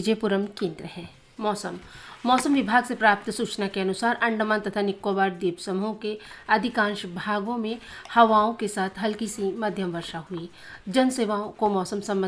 विजयपुरम केंद्र है। मौसम विभाग से प्राप्त सूचना के अनुसार अंडमान तथा निकोबार द्वीप समूह के अधिकांश भागों में हवाओं के साथ हल्की सी मध्यम वर्षा हुई। जन सेवाओं को मौसम संबंधी